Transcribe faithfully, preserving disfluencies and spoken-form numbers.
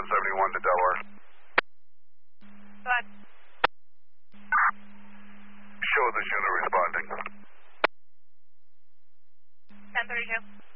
seven seventy-one to Delaware. Go ahead. Show this unit responding. ten thirty-two.